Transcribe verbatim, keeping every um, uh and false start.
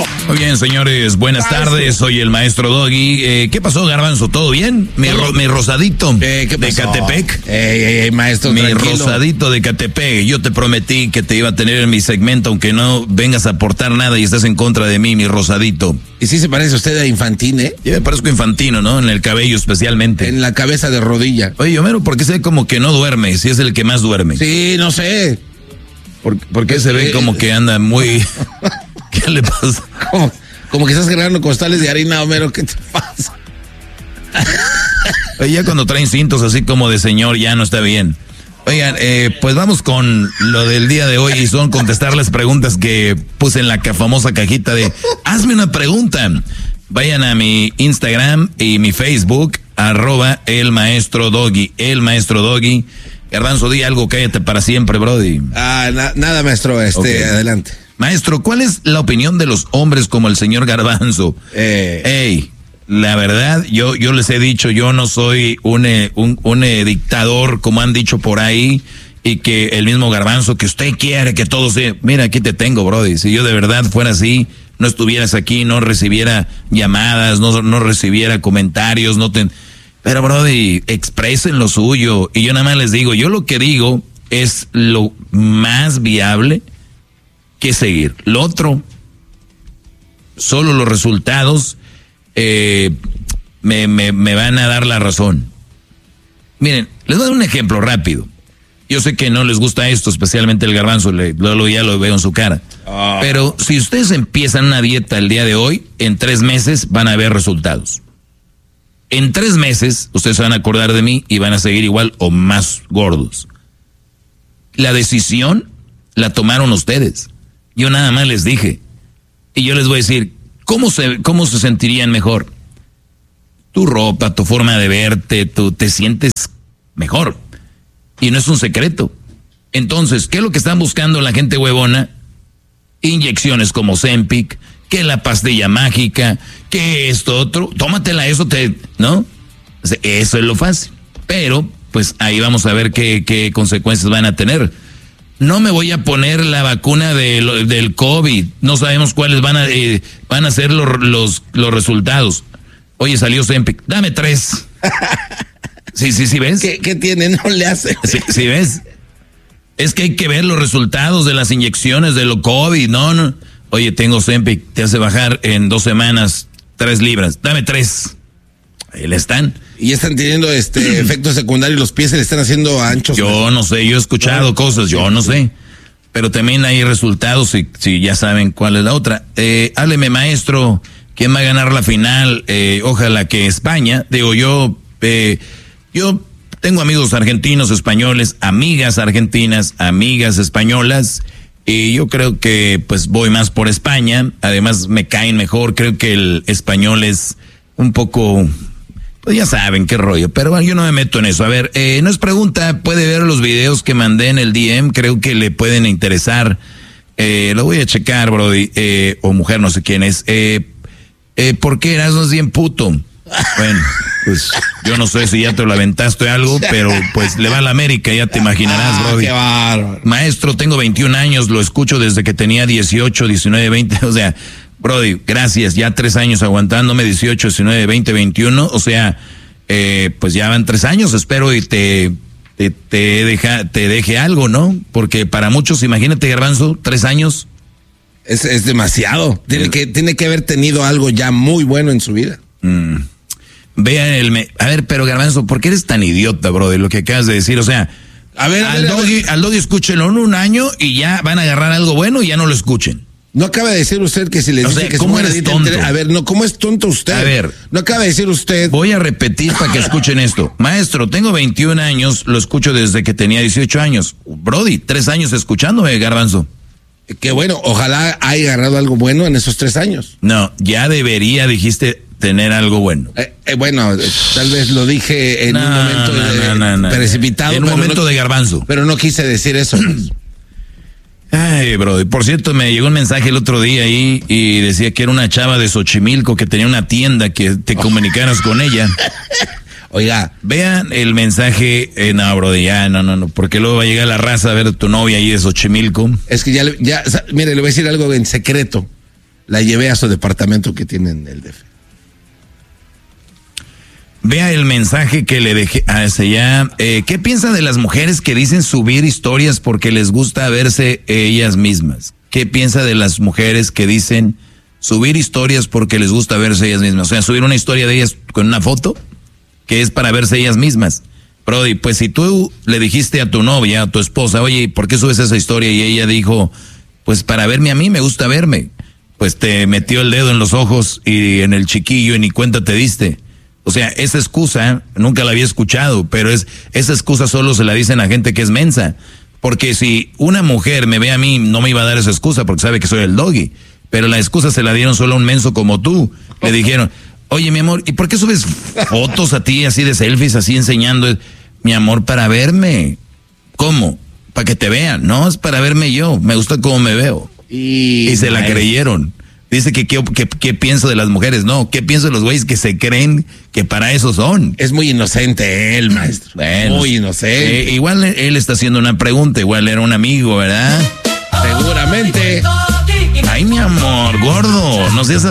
Muy bien, señores, buenas maestro. tardes, soy el maestro Doggy. Eh, ¿Qué pasó, Garbanzo? ¿Todo bien? Mi, ro, mi rosadito eh, ¿qué pasó? de Catepec. Ey, ey, ey, maestro, Mi tranquilo. rosadito de Catepec. Yo te prometí que te iba a tener en mi segmento, aunque no vengas a aportar nada y estás en contra de mí, mi rosadito. Y sí se parece usted a Infantino, ¿eh? Yo me parezco infantino, ¿no? En el cabello especialmente. En la cabeza de rodilla. Oye, Homero, ¿por qué se ve como que no duerme? Si es el que más duerme. Sí, no sé. ¿Por, por qué se ve como que anda muy... ¿Qué le pasa? Como, como que estás cargando costales de harina, Homero, ¿qué te pasa? Oye, ya cuando traen cintos así como de señor, ya no está bien. Oigan, eh, pues vamos con lo del día de hoy y son contestar las preguntas que puse en la famosa cajita de hazme una pregunta. Vayan a mi Instagram y mi Facebook, arroba el maestro Doggy, el maestro Doggy. Garbanzo, di algo, cállate para siempre, brody. Ah, na, nada, maestro, este, okay. Adelante. Maestro, ¿cuál es la opinión de los hombres como el señor Garbanzo? Eh. Ey, la verdad, yo, yo les he dicho, yo no soy un, un, un dictador, como han dicho por ahí, y que el mismo Garbanzo, que usted quiere que todo sea... Mira, aquí te tengo, brody. Si yo de verdad fuera así, no estuvieras aquí, no recibiera llamadas, no, no recibiera comentarios, no te... Pero, brody, expresen lo suyo. Y yo nada más les digo, yo lo que digo es lo más viable que seguir. Lo otro, solo los resultados eh, me, me, me van a dar la razón. Miren, les voy a dar un ejemplo rápido. Yo sé que no les gusta esto, especialmente el Garbanzo, le, lo, ya lo veo en su cara. Oh. Pero si ustedes empiezan una dieta el día de hoy, en tres meses van a ver resultados. En tres meses, ustedes se van a acordar de mí y van a seguir igual o más gordos. La decisión la tomaron ustedes. Yo nada más les dije. Y yo les voy a decir, ¿cómo se, cómo se sentirían mejor? Tu ropa, tu forma de verte, tú te sientes mejor. Y no es un secreto. Entonces, ¿qué es lo que están buscando la gente huevona? Inyecciones como Ozempic, que la pastilla mágica, que esto otro. Tómatela, eso te... ¿no? Eso es lo fácil. Pero, pues ahí vamos a ver qué, qué consecuencias van a tener. No me voy a poner la vacuna de, del COVID. No sabemos cuáles van a, eh, van a ser los, los, los resultados. Oye, salió Ozempic. Dame tres. Sí, sí, sí, ¿ves? ¿Qué, qué tiene? No le hace. Sí, sí, ¿ves? Es que hay que ver los resultados de las inyecciones de lo COVID. No, no. Oye, tengo Ozempic. Te hace bajar en dos semanas tres libras. Dame tres. Ahí le están. Y están teniendo este efectos secundarios, los pies se le están haciendo anchos. Yo no sé, yo he escuchado no, cosas, yo no sé. Pero también hay resultados si, si ya saben cuál es la otra. Eh, hábleme, maestro, ¿quién va a ganar la final? Eh, ojalá que España. Digo, yo, eh, yo tengo amigos argentinos, españoles, amigas argentinas, amigas españolas. Y yo creo que pues voy más por España. Además me caen mejor, creo que el español es un poco... Pues ya saben qué rollo, pero bueno, yo no me meto en eso. A ver, eh, no es pregunta, puede ver los videos que mandé en el D M, creo que le pueden interesar. Eh, lo voy a checar, brody, eh, o mujer, no sé quién es. Eh, eh, ¿Por qué Erasmo es bien puto? Bueno, pues yo no sé si ya te lo aventaste algo, pero pues le va a la América, ya te imaginarás, ah, brody. Qué bárbaro. Maestro, tengo veintiún años, lo escucho desde que tenía dieciocho, diecinueve, veinte, o sea... Brody, gracias, ya tres años aguantándome, dieciocho, diecinueve, veinte, veintiuno, o sea, eh, pues ya van tres años, espero y te, te, te, deja, te deje algo, ¿no? Porque para muchos, imagínate, Garbanzo, tres años. Es, es demasiado, tiene que, tiene que haber tenido algo ya muy bueno en su vida. Mm. Vean el... Me a ver, pero Garbanzo, ¿por qué eres tan idiota, brody, lo que acabas de decir? O sea, a ver, a al, ver, doggy, a ver. al Doggy escúchenlo en un año y ya van a agarrar algo bueno y ya no lo escuchen. No acaba de decir usted que si le o dice sea, que ¿cómo eres tonto? A ver, no, ¿cómo es tonto usted? A ver. No acaba de decir usted. Voy a repetir para que escuchen esto. Maestro, tengo veintiún años, lo escucho desde que tenía dieciocho años. Brody, tres años escuchándome, Garbanzo. Qué bueno, ojalá haya agarrado algo bueno en esos tres años. No, ya debería, dijiste, tener algo bueno. Eh, eh, bueno, eh, tal vez lo dije en no, un momento no, de, no, no, no, precipitado. En un momento no, de Garbanzo. Pero no quise decir eso. Ay, bro, por cierto, me llegó un mensaje el otro día ahí y decía que era una chava de Xochimilco que tenía una tienda, que te comunicaras con ella. Oiga, vean el mensaje, eh, no, bro, ya, no, no, no, porque luego va a llegar la raza a ver a tu novia ahí de Xochimilco. Es que ya, ya, mire, le voy a decir algo en secreto. la llevé a su departamento que tiene en el D F. Vea el mensaje que le dejé a ese ya. Eh, ¿Qué piensa de las mujeres que dicen subir historias porque les gusta verse ellas mismas? ¿Qué piensa de las mujeres que dicen subir historias porque les gusta verse ellas mismas? O sea, subir una historia de ellas con una foto que es para verse ellas mismas. Brody, pues si tú le dijiste a tu novia, a tu esposa, oye, ¿por qué subes esa historia? Y ella dijo, pues para verme a mí, me gusta verme. Pues te metió el dedo en los ojos y en el chiquillo y ni cuenta te diste. O sea, esa excusa nunca la había escuchado, pero es esa excusa solo se la dicen a gente que es mensa. Porque si una mujer me ve a mí, no me iba a dar esa excusa porque sabe que soy el doggy. Pero la excusa se la dieron solo a un menso como tú. Le dijeron, oye, mi amor, ¿y por qué subes fotos a ti así de selfies, así enseñando? Mi amor, para verme. ¿Cómo? Para que te vean. No, es para verme yo. Me gusta cómo me veo. Y, y se la creyeron. Dice que qué que, que pienso de las mujeres. No, ¿qué pienso de los güeyes que se creen que para eso son? Es muy inocente él, maestro. Bueno, muy inocente. Eh, igual él está haciendo una pregunta. Igual era un amigo, ¿verdad? Seguramente. Ay, mi amor, gordo. No seas